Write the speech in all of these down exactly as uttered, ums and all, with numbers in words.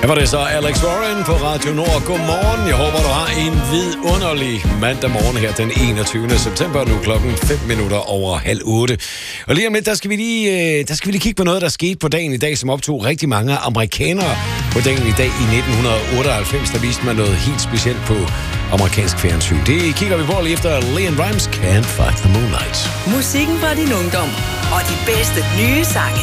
Her var det så Alex Warren på Radio Nord. Godmorgen. Jeg håber, du har en vidunderlig mandag morgen her den enogtyvende september. Nu klokken fem minutter over halv otte. Og lige om lidt, der skal vi lige, der skal vi lige kigge på noget, der skete på dagen i dag, som optog rigtig mange amerikanere på dagen i dag i nitten otteoghalvfems. Der viste man noget helt specielt på amerikansk fjernsyn. Det kigger vi på lige efter Leon Rimes, Can't Fight the Moonlight. Musikken fra din ungdom og de bedste nye sange.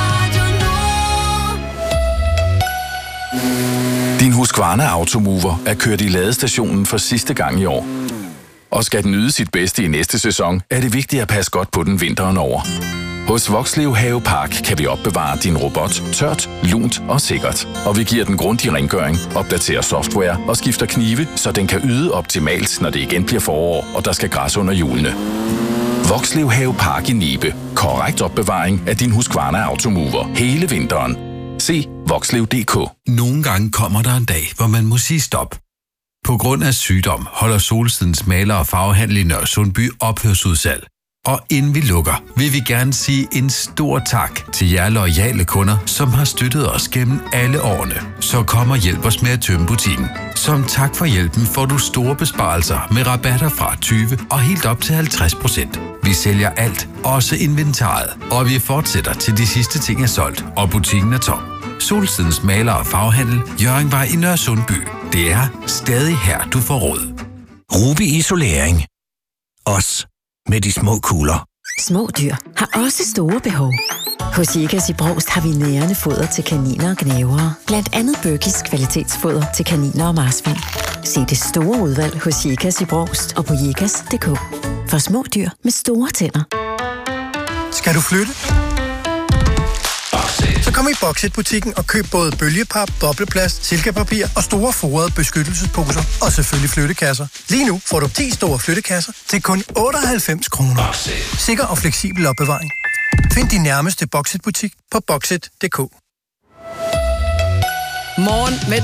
Din Husqvarna Automover er kørt i ladestationen for sidste gang i år. Og skal den yde sit bedste i næste sæson, er det vigtigt at passe godt på den vinteren over. Hos Vokslev Havepark kan vi opbevare din robot tørt, lunt og sikkert. Og vi giver den grundig rengøring, opdaterer software og skifter knive, så den kan yde optimalt, når det igen bliver forår, og der skal græs under hjulene. Vokslev Havepark i Nibe. Korrekt opbevaring af din Husqvarna Automover hele vinteren. Se vokslev punktum d k. Nogle gange kommer der en dag, hvor man må sige stop. På grund af sygdom holder Solsidens maler- og farvehandel i Nørresundby ophørsudsalg. Og inden vi lukker, vil vi gerne sige en stor tak til jer loyale kunder, som har støttet os gennem alle årene. Så kom og hjælp os med at tømme butikken. Som tak for hjælpen får du store besparelser med rabatter fra tyve og helt op til halvtreds procent. Vi sælger alt, også inventaret, og vi fortsætter til de sidste ting er solgt, og butikken er tom. Solsidens maler- og farvehandel, Hjørringvej i Nørresundby. Det er stadig her, du får råd. Ruby Isolering. Os med de små kugler. Små dyr har også store behov. Hos Jekas i Brost har vi nærende foder til kaniner og gnavere. Blandt andet Berkis kvalitetsfoder til kaniner og marsvin. Se det store udvalg hos Jekas i Brost og på jekas punktum d k. For små dyr med store tænder. Skal du flytte? Så kom i Boxit-butikken og køb både bølgepap, bobleplast, silkepapir og store forrede beskyttelsesposer. Og selvfølgelig flyttekasser. Lige nu får du ti store flyttekasser til kun otteoghalvfems kroner. Sikker og fleksibel opbevaring. Find din nærmeste Boxit-butik på boxit punktum d k. Morgen med